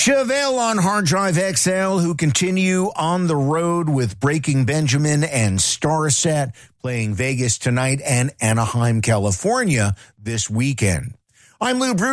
Chevelle on Hard Drive XL, who continue on the road with Breaking Benjamin and Starset, playing Vegas tonight and Anaheim, California this weekend. I'm Lou Brutus.